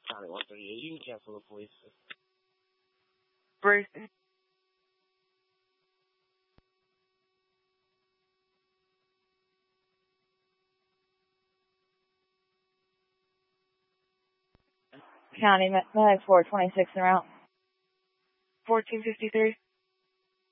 County 138, you can cancel the police. Bruce. County, Medic 426 en route. 1453.